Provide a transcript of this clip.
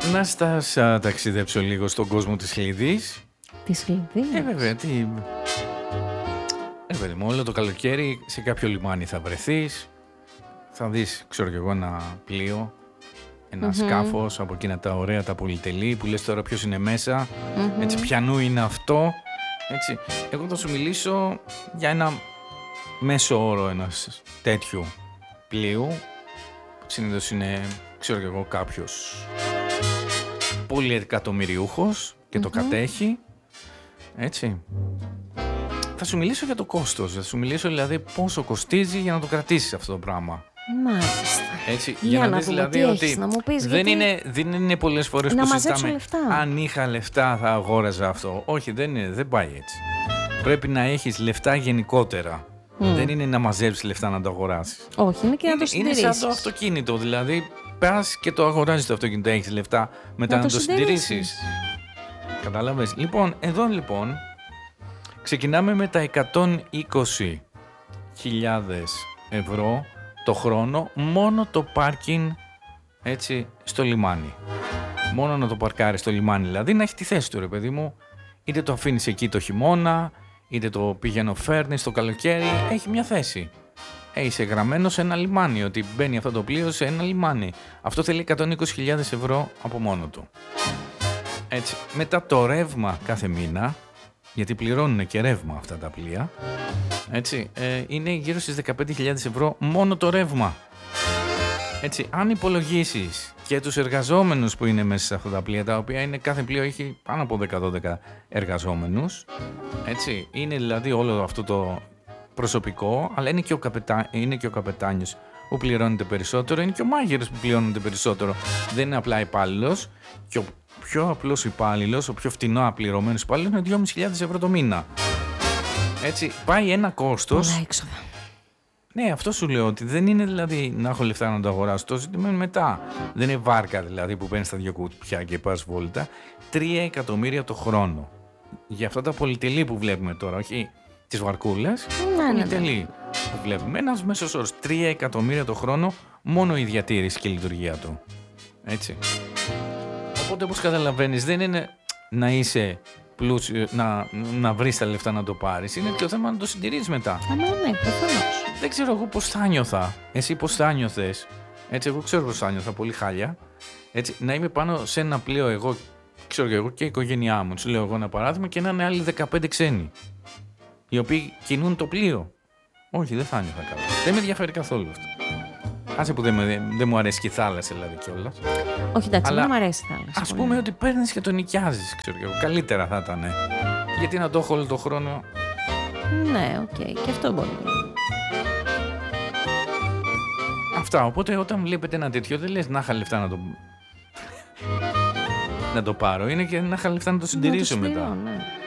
Να σας ταξιδέψω λίγο στον κόσμο της Χλιδής. Της Χλιδής? Βέβαια, τι... παιδί μου, όλο το καλοκαίρι σε κάποιο λιμάνι θα βρεθείς. Θα δεις, ξέρω κι εγώ, ένα πλοίο, ένα σκάφος από εκείνα τα ωραία, τα πολυτελή, που λες τώρα ποιος είναι μέσα, έτσι, ποιανού είναι αυτό. Έτσι. Εγώ θα σου μιλήσω για ένα μέσο όρο ενός τέτοιου πλοίου, που συνήθως είναι, ξέρω κι εγώ, κάποιος πολυεκατομμυριούχος και το κατέχει, έτσι. Θα σου μιλήσω για το κόστος, θα σου μιλήσω δηλαδή πόσο κοστίζει για να το κρατήσεις αυτό το πράγμα. Μάλιστα. Έτσι, για να δεις δηλαδή ότι να μου πεις, δεν είναι πολλές φορές που συζητάμε λεφτά. αν είχα λεφτά θα αγόραζα αυτό. Όχι, δεν πάει έτσι. Πρέπει να έχεις λεφτά γενικότερα. Δεν είναι να μαζέψεις λεφτά να το αγοράσεις. Όχι, είναι και να το συντηρήσεις. Είναι σαν το αυτοκίνητο, δηλαδή πας και το αγοράζεις το αυτοκίνητο, έχεις λεφτά μετά να το συντηρήσεις. Κατάλαβες. Λοιπόν, εδώ λοιπόν ξεκινάμε με τα 120.000 ευρώ το χρόνο, μόνο το πάρκινγκ, έτσι, στο λιμάνι. Μόνο να το παρκάρεις στο λιμάνι, δηλαδή να έχει τη θέση του, ρε παιδί μου. Είτε το αφήνεις εκεί το χειμώνα, είτε το πηγαίνω φέρνεις το καλοκαίρι, έχει μια θέση. Είσαι γραμμένο σε ένα λιμάνι, ότι μπαίνει αυτό το πλοίο σε ένα λιμάνι. Αυτό θέλει 120.000 ευρώ από μόνο του. Έτσι. Μετά το ρεύμα κάθε μήνα, γιατί πληρώνουν και ρεύμα αυτά τα πλοία, έτσι, είναι γύρω στις 15.000 ευρώ μόνο το ρεύμα. Έτσι, αν υπολογίσεις και τους εργαζόμενους που είναι μέσα σε αυτά τα πλοία, τα οποία είναι, κάθε πλοίο έχει πάνω από 10-12 εργαζόμενους, έτσι, είναι δηλαδή όλο αυτό το προσωπικό, αλλά είναι και ο καπετάνιος που πληρώνεται περισσότερο, είναι και ο μάγειρας που πληρώνεται περισσότερο. Δεν είναι απλά υπάλληλος, και ο πιο απλός υπάλληλος, ο πιο φτηνό απληρωμένος υπάλληλος είναι 2.500 ευρώ το μήνα. Έτσι, πάει ένα κόστος. Πολλά έξοδα. Ναι, αυτό σου λέω, ότι δεν είναι δηλαδή να έχω λεφτά να το αγοράσω. Το ζήτημα είναι μετά. Δεν είναι βάρκα δηλαδή που παίρνεις τα δυο κουτιά και πας βόλτα. 3 εκατομμύρια το χρόνο. Για αυτά τα πολυτελή που βλέπουμε τώρα, όχι τις βαρκούλες. Πολυτελή που βλέπουμε. Ένας μέσος όρος. 3 εκατομμύρια το χρόνο, μόνο η διατήρηση και η λειτουργία του. Έτσι. Οπότε, όπως καταλαβαίνεις, δεν είναι να είσαι πλούσιο, να βρεις τα λεφτά να το πάρεις. Είναι και το θέμα να το συντηρείς μετά. Ναι, προφανώς. Δεν ξέρω εγώ πώς θα νιώθα. Εσύ πώς θα νιώθες. Έτσι, εγώ ξέρω πώς θα νιώθα. Πολύ χάλια. Έτσι, να είμαι πάνω σε ένα πλοίο, εγώ, ξέρω και εγώ και η οικογένειά μου. Του λέω εγώ ένα παράδειγμα, και να είναι άλλοι 15 ξένοι, οι οποίοι κινούν το πλοίο. Όχι, δεν θα νιώθα καλά. Δεν με ενδιαφέρει καθόλου αυτό. Άσε που δεν μου αρέσει και η θάλασσα, δηλαδή, κιόλας. Όχι, εντάξει, αλλά δεν μου αρέσει η θάλασσα. ας πούμε ότι παίρνεις και το νοικιάζεις, ξέρω εγώ. Καλύτερα θα ήταν. Γιατί να το έχω όλο τον χρόνο. Ναι, οκ, και αυτό μπορεί. Αυτά, οπότε όταν βλέπετε ένα τέτοιο, δεν λες να είχα λεφτά να το πάρω. Είναι και να είχα λεφτά να το συντηρήσω μετά. Ναι.